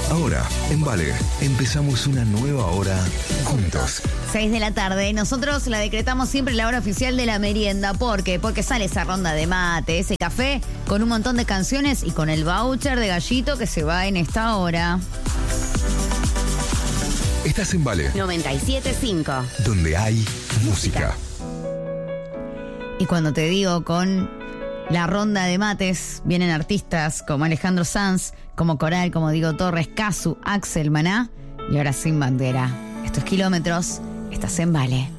Ahora, en Vale, empezamos una nueva hora juntos. 6 de la tarde. Nosotros la decretamos siempre la hora oficial de la merienda. ¿Por qué? Porque sale esa ronda de mate, ese café, con un montón de canciones y con el voucher de Gallito que se va en esta hora. Estás en Vale, 97.5. donde hay música. Y cuando te digo con la ronda de mates, vienen artistas como Alejandro Sanz, como Coral, como Diego Torres, Casu, Axel, Maná y ahora Sin Bandera. Estos kilómetros, estás en Vale.